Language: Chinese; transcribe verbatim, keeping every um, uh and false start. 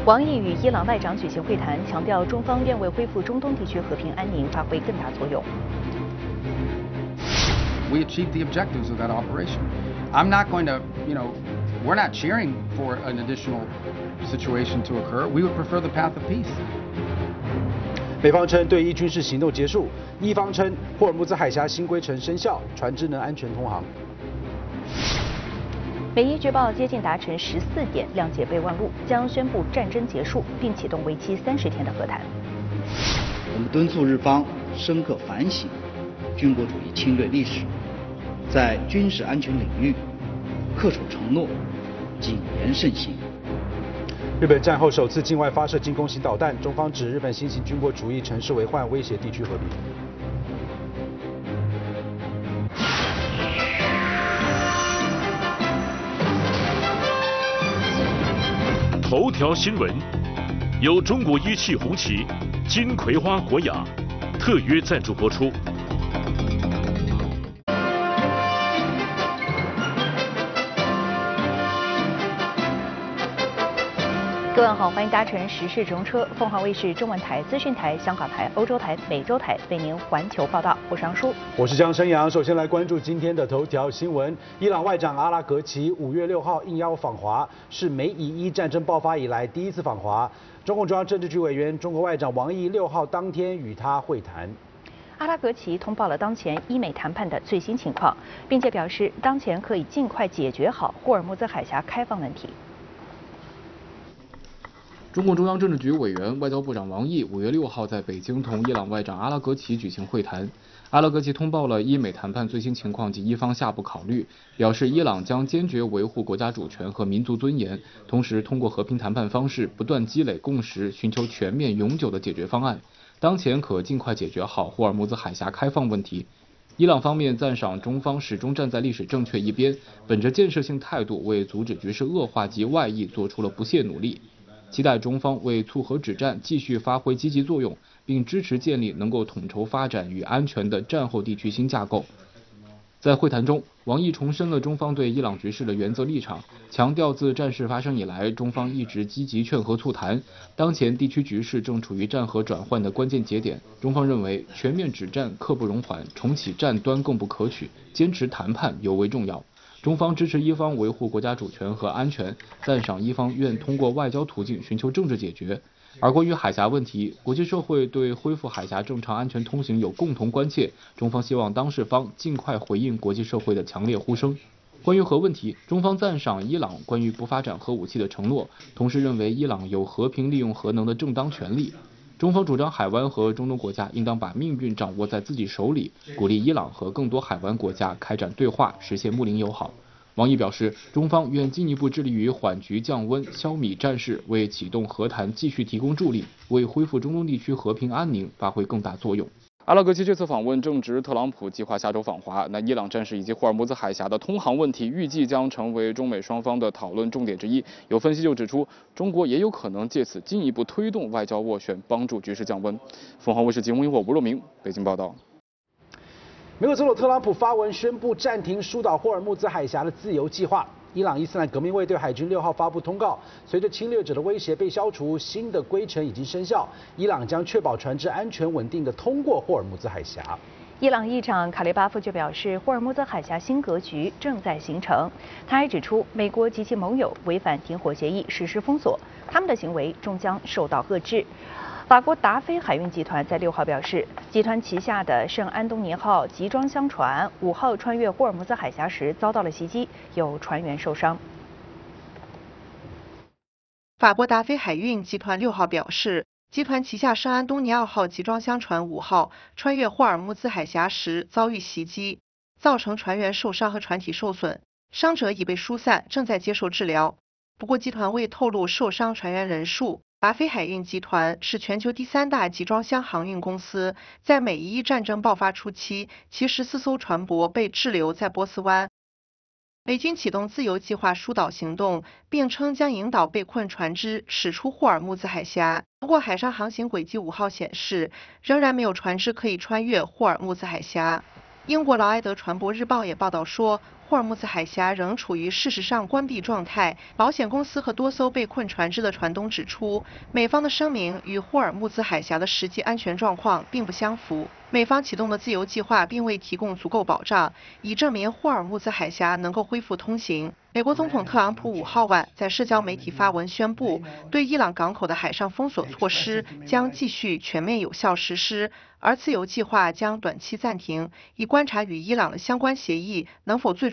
王毅与伊朗外长举行会谈，强调中方愿为恢复中东地区和平安宁发挥更大作用。 We achieved the objectives of that operation. I'm not going to, you know, we're not cheering for an additional situation to occur. We would prefer the path of peace. 美方称对伊军事行动结束，伊方称霍尔木兹海峡新规程生效，船只能安全通航。 美伊据报接近达成十四点谅解备忘录，将宣布战争结束，并启动为期三十天的和谈。 我们敦促日方深刻反省军国主义侵略历史，在军事安全领域恪守承诺，谨言慎行。 日本战后首次境外发射进攻型导弹，中方指日本新型军国主义城市为患，威胁地区和平。 头条新闻由中国一汽红旗、金葵花国雅特约赞助播出。 各位好，欢迎搭乘时事直通车，凤凰卫视中文台、资讯台、香港台、欧洲台、美洲台为您环球报道。我是杨舒， 我是江生阳。首先来关注今天的头条新闻：伊朗外长阿拉格齐五月六号应邀访华，是美以伊战争爆发以来第一次访华。中共中央政治局委员、中国外长王毅六号当天与他会谈。 阿拉格齐通报了当前伊美谈判的最新情况，并且表示当前可以尽快解决好霍尔木兹海峡开放问题。 中共中央政治局委员、外交部长王毅五月六号在北京同伊朗外长阿拉格齐举行会谈。阿拉格齐通报了伊美谈判最新情况及伊方下步考虑，表示伊朗将坚决维护国家主权和民族尊严，同时通过和平谈判方式不断积累共识，寻求全面永久的解决方案。当前可尽快解决好霍尔木兹海峡开放问题。伊朗方面赞赏中方始终站在历史正确一边，本着建设性态度为阻止局势恶化及外溢做出了不懈努力。 期待中方为促和止战继续发挥积极作用，并支持建立能够统筹发展与安全的战后地区新架构。在会谈中，王毅重申了中方对伊朗局势的原则立场，强调自战事发生以来，中方一直积极劝和促谈。当前地区局势正处于战和转换的关键节点，中方认为全面止战刻不容缓，重启战端更不可取，坚持谈判尤为重要。 中方支持伊方维护国家主权和安全，赞赏伊方愿通过外交途径寻求政治解决。而关于海峡问题，国际社会对恢复海峡正常安全通行有共同关切，中方希望当事方尽快回应国际社会的强烈呼声。关于核问题，中方赞赏伊朗关于不发展核武器的承诺，同时认为伊朗有和平利用核能的正当权利。 中方主张海湾和中东国家应当把命运掌握在自己手里，鼓励伊朗和更多海湾国家开展对话，实现睦邻友好。王毅表示，中方愿进一步致力于缓局降温、消弭战事，为启动和谈继续提供助力，为恢复中东地区和平安宁发挥更大作用。 阿拉格齐这次访问正值特朗普计划下周访华，那伊朗战事以及霍尔木兹海峡的通航问题，预计将成为中美双方的讨论重点之一。有分析就指出，中国也有可能借此进一步推动外交斡旋，帮助局势降温。凤凰卫视节目因我吴若明北京报道。 美国总统特朗普发文宣布暂停疏导霍尔木兹海峡的自由计划。伊朗伊斯兰革命卫队海军六号发布通告，随着侵略者的威胁被消除，新的规程已经生效，伊朗将确保船只安全稳定地通过霍尔木兹海峡。 伊朗议长卡雷巴夫就表示，霍尔木兹海峡新格局正在形成。他还指出，美国及其盟友违反停火协议，实施封锁，他们的行为终将受到遏制。 法国达菲海运集团在六号表示，集团旗下的圣安东尼号集装箱船五号穿越霍尔木兹海峡时遭到了袭击，有船员受伤。 法国达菲海运集团六号表示，集团旗下圣安东尼奥号集装箱船五号穿越霍尔木兹海峡时遭遇袭击，造成船员受伤和船体受损，伤者已被疏散，正在接受治疗。不过，集团未透露受伤船员人数。 达菲海运集团是全球第三大集装箱航运公司，在美伊战争爆发初期，其十四艘船舶被滞留在波斯湾。美军启动自由计划疏导行动，并称将引导被困船只驶出霍尔木兹海峡。不过，海上航行轨迹五号显示，仍然没有船只可以穿越霍尔木兹海峡。 英国劳埃德船舶日报也报道说，霍尔木兹海峡仍处于事实上关闭状态。保险公司和多艘被困船只的船东指出，美方的声明与霍尔木兹海峡的实际安全状况并不相符。美方启动的自由计划并未提供足够保障，以证明霍尔木兹海峡能够恢复通行。美国总统特朗普五号晚在社交媒体发文宣布，对伊朗港口的海上封锁措施将继续全面有效实施，而自由计划将短期暂停，以观察与伊朗的相关协议能否最终